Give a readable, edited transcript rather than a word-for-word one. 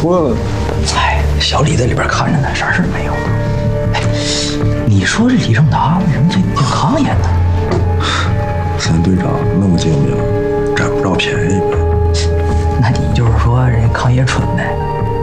脱了。 哎，小李在里边看着呢，啥事儿没有。哎，你说这李正达为什么这健康演呢？ 咱队长那么精明，